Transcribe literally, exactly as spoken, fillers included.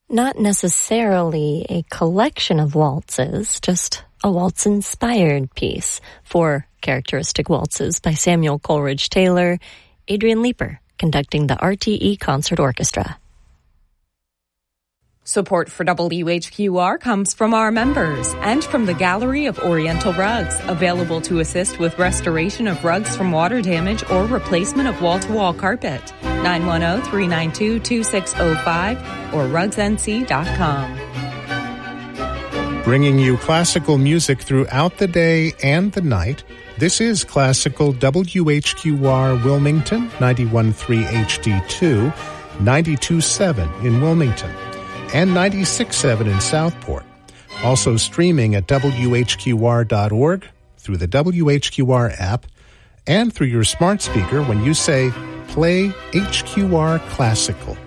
Not necessarily a collection of waltzes, just a waltz-inspired piece. Four characteristic waltzes by Samuel Coleridge Taylor, Adrian Leeper conducting the R T E Concert Orchestra. Support for W H Q R comes from our members and from the Gallery of Oriental Rugs, available to assist with restoration of rugs from water damage or replacement of wall-to-wall carpet. nine one zero, three nine two, two six zero five or rugs n c dot com. Bringing you classical music throughout the day and the night. This is Classical W H Q R Wilmington, ninety-one point three H D two, ninety-two point seven in Wilmington, and ninety-six point seven in Southport. Also streaming at W H Q R dot org, through the W H Q R app, and through your smart speaker when you say, Play H Q R Classical.